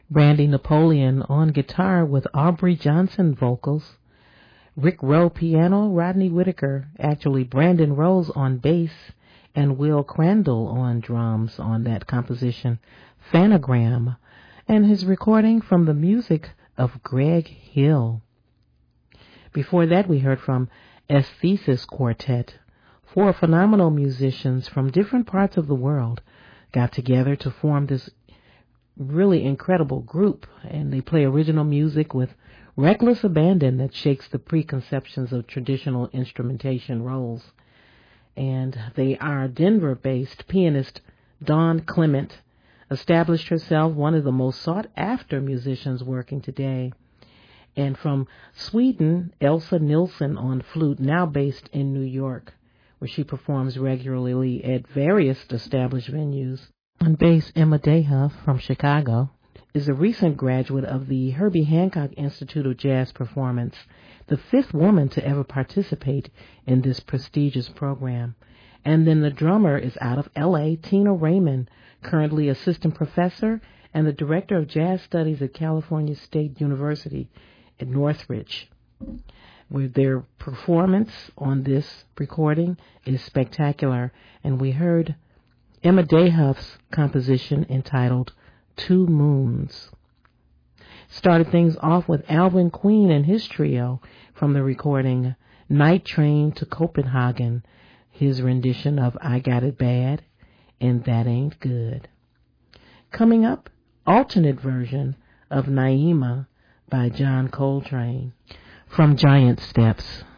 Brandy Napoleon on guitar with Aubrey Johnson vocals, Rick Rowe piano, Rodney Whitaker, actually Brandon Rose on bass, and Will Crandall on drums on that composition, Phanogram, and his recording from the music of Greg Hill. Before that, we heard from Aesthesis Quartet. Four phenomenal musicians from different parts of the world got together to form this really incredible group, and they play original music with reckless abandon that shakes the preconceptions of traditional instrumentation roles. And they are Denver-based pianist Dawn Clement established herself one of the most sought-after musicians working today. And from Sweden, Elsa Nilsson on flute, now based in New York, where she performs regularly at various established venues. On bass, Emma Dehuff from Chicago is a recent graduate of the Herbie Hancock Institute of Jazz Performance, the fifth woman to ever participate in this prestigious program. And then the drummer is out of L.A., Tina Raymond, currently assistant professor and the director of jazz studies at California State University at Northridge. With their performance on this recording is spectacular, and we heard Emma Dehuff's composition entitled Two Moons. Started things off with Alvin Queen and his trio from the recording Night Train to Copenhagen, his rendition of I Got It Bad and That Ain't Good. Coming up, alternate version of Naima by John Coltrane from Giant Steps.